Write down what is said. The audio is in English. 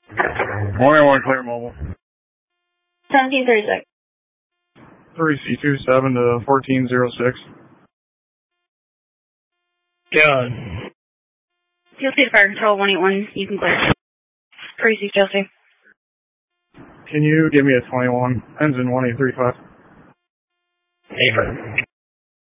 Morning, one clear mobile. 1736. 3C27 to 1406. John. You'll see the fire control 181. You can clear. 3C Chelsea. Can you give me a 21? Ends in 1835. Paper.